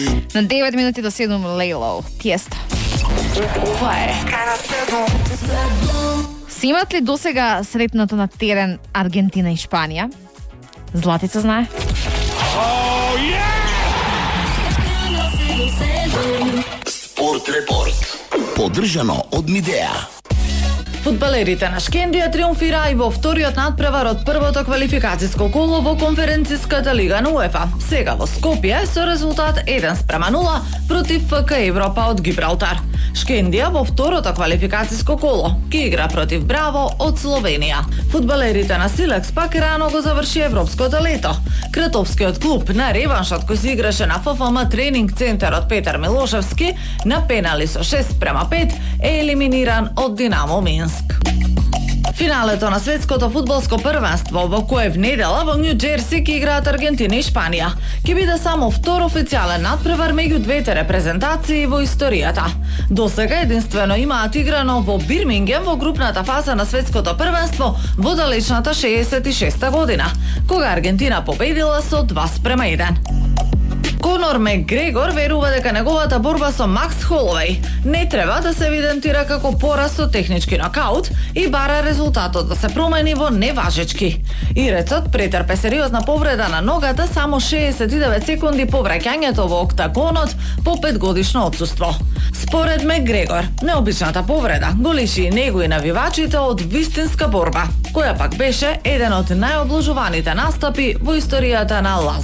На 9 минути до 7 Лейло, Тиесто. Ова е. Си имат ли досега сретнато на терен Аргентина и Шпанија? Златица знае? Спорт репорт. Поддржано од Мидеа. Фудбалерите на Шкендија триумфираа и во вториот надпревар од првото квалификацијско коло во конференцијската лига на УЕФА. Сега во Скопје со резултат 1:0 против ФК Европа од Гибралтар. Шкендија во второто квалификацијско коло ќе игра против Браво од Словенија. Фудбалерите на Силекс пак рано го заврши европското лето. Кратовскиот клуб на реваншот кој се играше на ФФМ тренинг центарот Петар Милошевски на пенали со 6:5 е елиминиран од Динамо Минск. Финалето на светското фудбалско првенство во кое в недела во Нью Џерси ќе играат Аргентина и Шпанија. Ќе биде само втор официјален надпревар меѓу двете репрезентации во историјата. Досега единствено имаат играно во Бирмингем во групната фаза на светското првенство во далечната 66 година, кога Аргентина победила со 2:1. Конор Макгрегор верува дека неговата борба со Макс Холовеј не треба да се евидентира како пораз со технички нокаут и бара резултатот да се промени во неважечки. Ирецот претрпе сериозна повреда на ногата само 69 секунди по враќањето во октагонот по 5-годишно отсуство. Според Макгрегор, необичната повреда го лиши него и навивачите од вистинска борба, која пак беше еден од најобложуваните настапи во историјата на